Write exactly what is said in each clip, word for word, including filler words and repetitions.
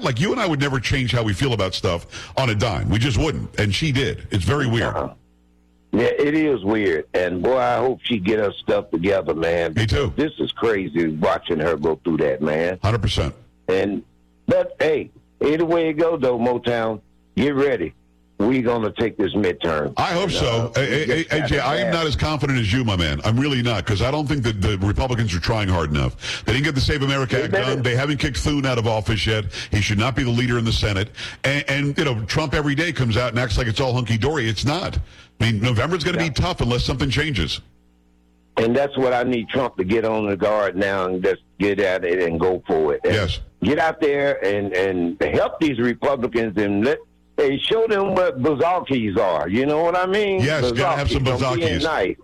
like you and I would never change how we feel about stuff on a dime. We just wouldn't, and she did. It's very weird. Uh-huh. Yeah, it is weird, and boy, I hope she get her stuff together, man. Me too. This is crazy watching her go through that, man. one hundred percent. And but hey, either way it go though, Motown, get ready. We're going to take this midterm. I hope so. Uh, A- A- A J, I am not as confident as you, my man. I'm really not, because I don't think that the Republicans are trying hard enough. They didn't get the Save America Act done. They haven't kicked Thune out of office yet. He should not be the leader in the Senate. And, and you know, Trump every day comes out and acts like it's all hunky-dory. It's not. I mean, November's going to yeah. be tough unless something changes. And that's what I need Trump to get on the guard now and just get at it and go for it. And yes. Get out there and, and help these Republicans and let Hey, show them what bazakis are. You know what I mean? Yes, got to have some bazakis. Nice.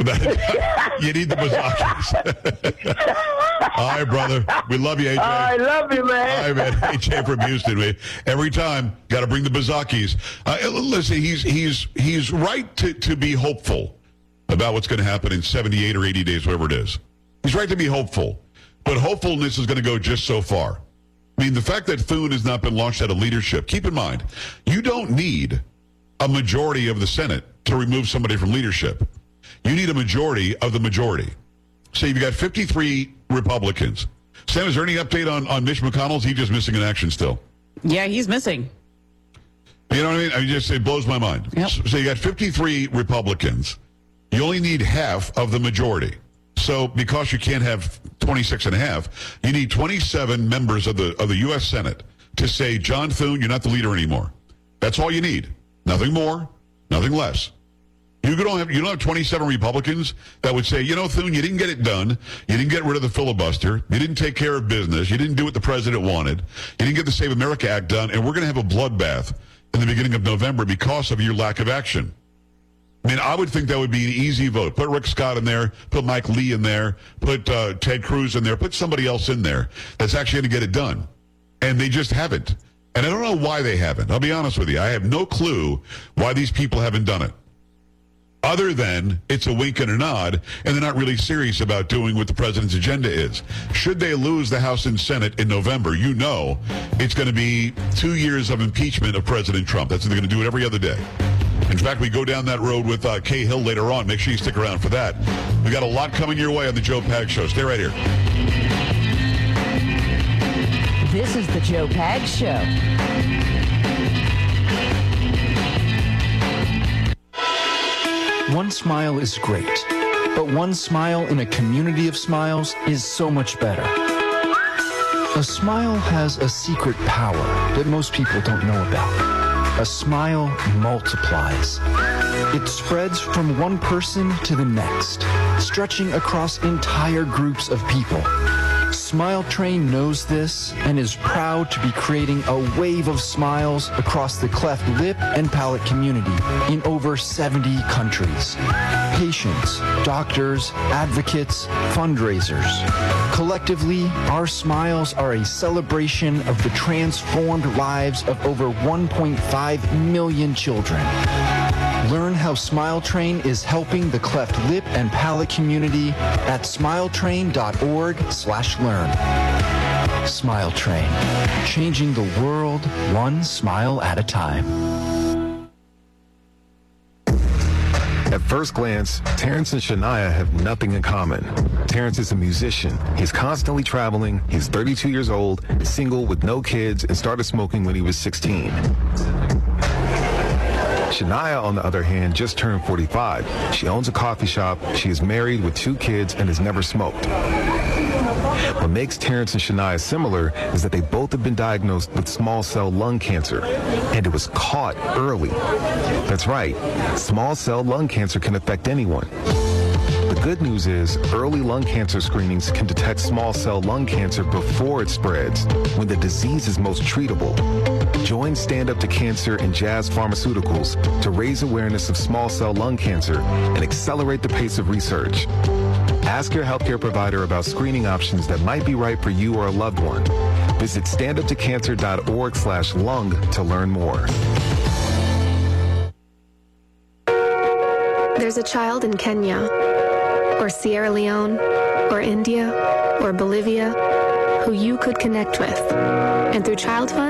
You need the bazakis. All right, brother. We love you, A J. I love you, man. All right, man. A J from Houston. Man. Every time, got to bring the bazakis. Uh, listen, he's he's he's right to, to be hopeful about what's going to happen in seventy-eight or eighty days, whatever it is. He's right to be hopeful. But hopefulness is going to go just so far. I mean, the fact that Thune has not been launched out of leadership, keep in mind, you don't need a majority of the Senate to remove somebody from leadership. You need a majority of the majority. So you've got fifty-three Republicans. Sam, is there any update on, on Mitch McConnell? Is he just missing in action still? Yeah, he's missing. You know what I mean? I mean, just it blows my mind. Yep. So, so you got fifty-three Republicans. You only need half of the majority. So because you can't have twenty-six and a half, you need twenty-seven members of the of the U S Senate to say, John Thune, you're not the leader anymore. That's all you need. Nothing more, nothing less. You don't have you don't have twenty-seven Republicans that would say, you know, Thune, you didn't get it done. You didn't get rid of the filibuster. You didn't take care of business. You didn't do what the president wanted. You didn't get the Save America Act done, and we're going to have a bloodbath in the beginning of November because of your lack of action. I mean, I would think that would be an easy vote. Put Rick Scott in there, put Mike Lee in there, put uh, Ted Cruz in there, put somebody else in there that's actually going to get it done. And they just haven't. And I don't know why they haven't. I'll be honest with you. I have no clue why these people haven't done it. Other than it's a wink and a nod, and they're not really serious about doing what the president's agenda is. Should they lose the House and Senate in November, you know it's going to be two years of impeachment of President Trump. That's they're going to do it every other day. In fact, we go down that road with uh, Kay Hill later on. Make sure you stick around for that. We got a lot coming your way on the Joe Pags Show. Stay right here. This is the Joe Pags Show. One smile is great, but one smile in a community of smiles is so much better. A smile has a secret power that most people don't know about. A smile multiplies. It spreads from one person to the next, stretching across entire groups of people. Smile Train knows this and is proud to be creating a wave of smiles across the cleft lip and palate community in over seventy countries. Patients, doctors, advocates, fundraisers. Collectively, our smiles are a celebration of the transformed lives of over one point five million children. Learn how Smile Train is helping the cleft lip and palate community at smiletrain.org slash learn. Smile Train, changing the world one smile at a time. At first glance, Terrence and Shania have nothing in common. Terrence is a musician. He's constantly traveling. He's thirty-two years old, single with no kids, and started smoking when he was sixteen. Shania, on the other hand, just turned forty-five. She owns a coffee shop, she is married with two kids, and has never smoked. What makes Terrence and Shania similar is that they both have been diagnosed with small cell lung cancer, and it was caught early. That's right, small cell lung cancer can affect anyone. The good news is early lung cancer screenings can detect small cell lung cancer before it spreads, when the disease is most treatable. Join Stand Up to Cancer and Jazz Pharmaceuticals to raise awareness of small cell lung cancer and accelerate the pace of research. Ask your healthcare provider about screening options that might be right for you or a loved one. Visit standuptocancer.org slash lung to learn more. There's a child in Kenya, or Sierra Leone, or India, or Bolivia, who you could connect with. And through Child Fund,